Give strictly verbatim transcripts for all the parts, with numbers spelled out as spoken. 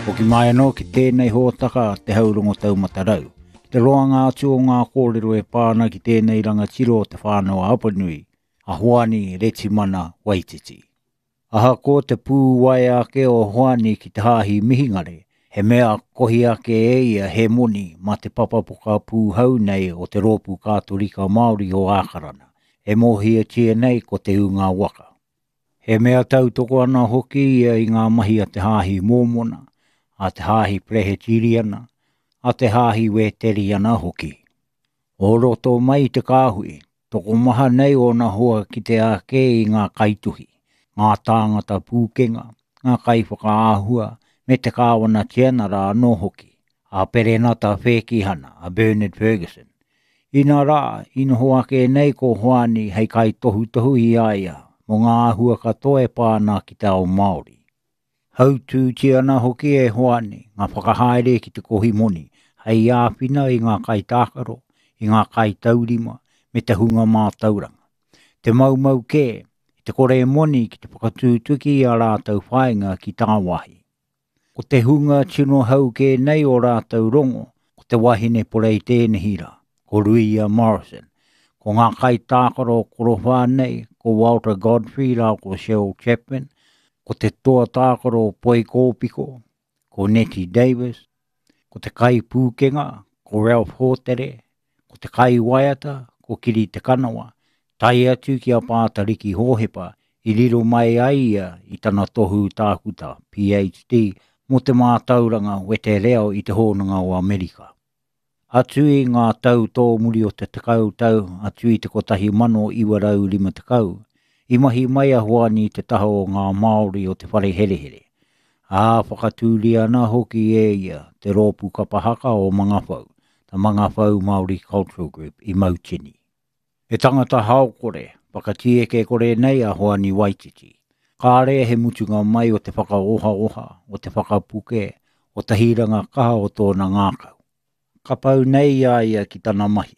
O ki mai anō ki tēnei hōtaka te haurongo taumatarau. Ki te roa ngā tū o ngā kōrero e pāna ki tēnei rangatiro o te whānau Apanui, a Hoani Retimana Waititi. Aha ko te pū wai ake o Hoani ki te hāhi mihingare, he mea kohi ake e ia he moni ma te papapuka pū hau nei o te rōpū kātorika Māori o Ākarana, e mohia tia nei ko te unga waka. He mea tautoko ana hoki ia i ngā mahi a te hāhi mōmona, a te hāhi Presbyteriana, a te hāhi Weteriana hoki. O roto mai te kāhui, toko maha nei o na hoa ki te ake i ngā kaituhi, ngā tāngata pūkenga, ngā kaiwhakaahua, me te kāwana tianara anō hoki, a Perenata Whekihana, a Bernard Ferguson. Ina rā, ina hoa ke nei ko Hoani hei kai tohu tohu i aia, mo ngā ahua katoe pāna ki te ao Māori. Hautū tiana hoki e Hoani, ngā whakahaere ki te kohi moni, hei āwhina i ngā kai tākaro, i ngā kai taurima, me te hunga mā tauranga. Te maumau ke, i te kore moni ki te whakatūtuki i a rātau whainga ki tā wahi. Ko te hunga tino hau ke nei o rātau rongo, ko te wahine porei tēnehira, ko Ruia Morrison, ko ngā kai tākaro koro whānei, ko Walter Godfrey rā ko Cheryl Chapman, ko te toa tākaro Poi Kōpiko, ko Nettie Davis, ko te kai pūkenga, ko Ralph Hōtere, ko te kai waiata, ko Kiri te Kanawa, tai atu ki a Pātariki Hōhepa, i riro mai aia i tana tohu tākuta, P H D, mo te mātauranga wete reo i te hōnanga o Amerika. Atu i ngā tau tō muri o te tekau tau, atu i te kotahi mano iwarau lima tekau, i mahi mai a Hoani te taho o ngā Māori o te whare here here. A whakatūri ana hoki e ia te rōpū kapahaka o Mangawhau, ta Mangawhau Māori Cultural Group i Mautini. E tangata haokore, whakatieke kore nei a Hoani Waititi. Kāre he mutunga mai o te whakaoha oha, o te whakapuke, o te hiranga kaha o tōna ngākau. Ka pau nei a ia ki tana mahi.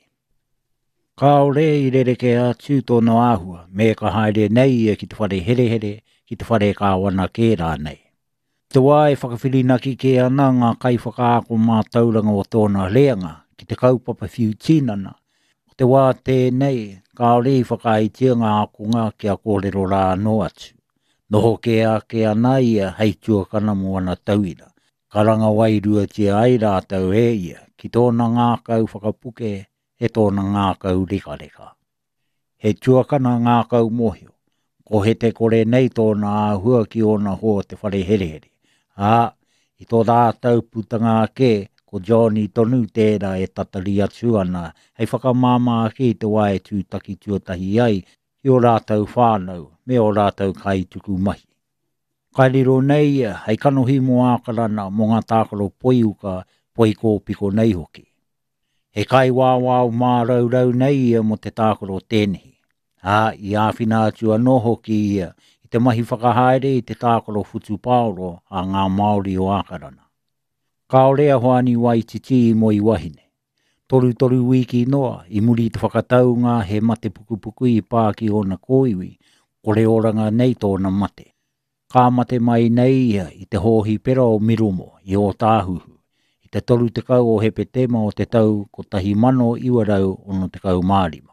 Kāore i rereke atu tōna āhua, me ka haere nei ia ki te whare here here, ki te whare kāwana kē rā nei. Te wā e whakawhirinaki ke ana ngā kai whakaako mā tauranga o tōna leanga, ki te kaupapa whiu tīnana. Te wā tēnei, kāore i whakaitia ngā akunga ki a kōrero rā no atu. Noho ke a ke ana ia hei tuakana mo ana tauira. Karanga wairua tia ai rātau e ia, ki tōna ngākau whakapuke, e tōna ngākau reka reka. He tuakana ngākau mohio, ko he te kore nei tōna āhua ki ona hoa te whare here here. Ā, i tō rātau putanga ke, ko Johnny tonu tērā e tatari atu ana, hei whakamāma ki te wae tūtaki tuatahi ai, i o rātau whānau, me o rātau kai tuku mahi. Kairiro nei ia, hei kanohi mo Ākarana mo ngā tākaro poiuka, Poi Kōpiko nei hoki. He kai wāwāu mā raurau nei ia mo te tākaro tēnehi. Ā, i āwhina atu anō hoki ia, i te mahi whakahaere i te tākaro Futu Paoro a ngā Māori o Ākarana. Kāorea Hoani Waititi i moi wahine. Toru toru wiki noa, i muri te whakataunga he mate pukupuku i pāki o na kōiwi, kore oranga nei tōna mate. Kā mate mai nei ia i te hōhi pera o Miromo, i o Tāhuhu. Te toru te kau o he petema o te tau ko tahi mano iwarau ono te kau mārima.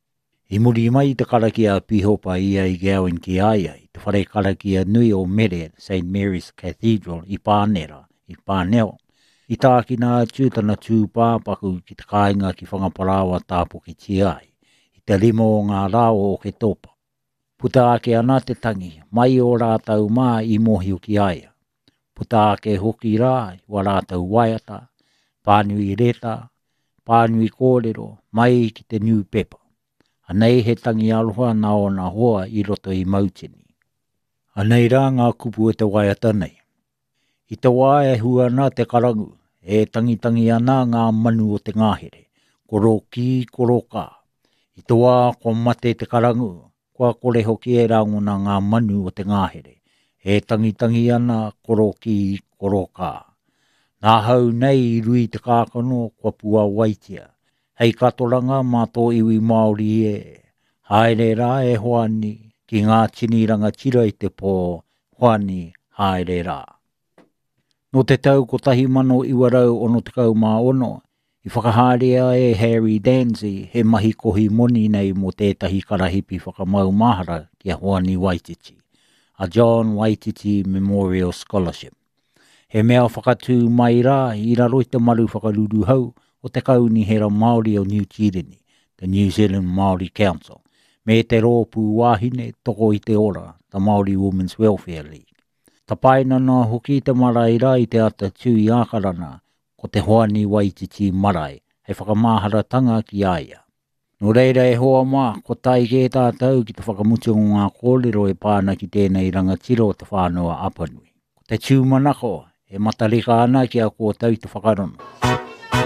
I muri mai te karakia pihopa ia i Gowan ki aia, i te whare karakia nui o mere Saint Mary's Cathedral i Pānera, i Pāneo. I tākina atu tana tūpāpaku ki te kāinga ki whangaparawa tāpoki tiai, i te limo o ngā rāo o ke topa. Puta ake ana te tangi, mai o rātau mā i mohio ki aia. Puta ake hoki rā, wa rātau waiata, pānui reta, pānui kōrero, mai ki te New Pepper. Anei he tangi aloha na o na hoa i roto i Mautini. Anei rā ngā kupu e te waiata nei. I te wā e huana te karangu, e tangitangi ana ngā manu o te ngāhere, koro ki koro kā. I te wā ko mate te karangu, kua kore hoki e rangona ngā manu o te ngāhere. E tangitangi ana koro ki koro kā. Nā hau nei i rui te kākano kua pua waitia. Hei katoranga mā tō iwi Māori e. Haere rā e Hoani ki ngā tiniranga tira i te pō. Hoani haere rā. No te tau ko tahi mano iwarau ono te kau mā ono, i whakahārea e Harry Danzy he mahi kohi moni nei mo tētahi karahipi whakamau mahara ki a Hoani Waititi, a John Waititi Memorial Scholarship. He mea whakatū mai rā i raro i te maru whakaruru hau o te kaunihera Māori o New Zealand, the New Zealand Māori Council, me te rōpū wāhine toko i te ora, the Māori Women's Welfare League. Ta paina nā hoki te marae rā i te ata tū i ākarana ko te Hoani Waititi marae, hei whakamāharatanga ki aia. No reira e hoa mā, ko tai ke tātou ki te whakamutu o ngā kōrero e pāna ki tēnei rangatiro o te whānoa Apanui. Ko te tūmanako, e matarika ana ki a kua tau te whakarono.